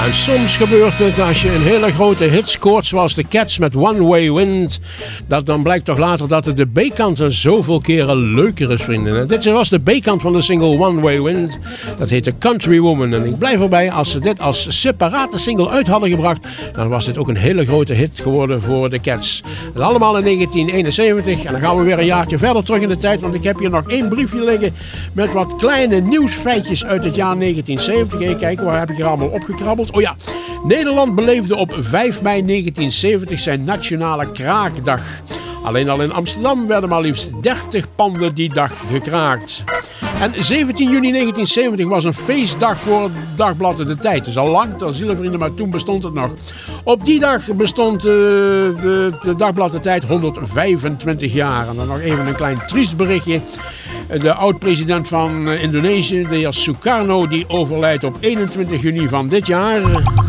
En soms gebeurt het als je een hele grote hit scoort, zoals de Cats met One Way Wind, dan blijkt toch later dat de B-kant een zoveel keren leuker is, vrienden. En dit was de B-kant van de single One Way Wind. Dat heette Country Woman. En ik blijf erbij, als ze dit als separate single uit hadden gebracht, dan was dit ook een hele grote hit geworden voor de Cats. En allemaal in 1971. En dan gaan we weer een jaartje verder terug in de tijd, want ik heb hier nog één briefje liggen met wat kleine nieuwsfeitjes uit het jaar 1970. Even kijken, waar heb ik hier allemaal opgekrabbeld? Oh ja, Nederland beleefde op 5 mei 1970 zijn nationale kraakdag. Alleen al in Amsterdam werden maar liefst 30 panden die dag gekraakt. En 17 juni 1970 was een feestdag voor het dagblad De Tijd. Het is al lang, vrienden, maar toen bestond het nog. Op die dag bestond de dagblad De Tijd 125 jaar. En dan nog even een klein triest berichtje. De oud-president van Indonesië, de heer Sukarno, die overlijdt op 21 juni van dit jaar.